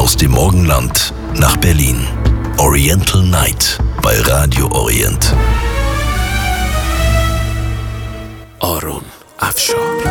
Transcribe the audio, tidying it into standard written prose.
Aus dem Morgenland nach Berlin. Oriental Night bei Radio Orient. Arun Afshar.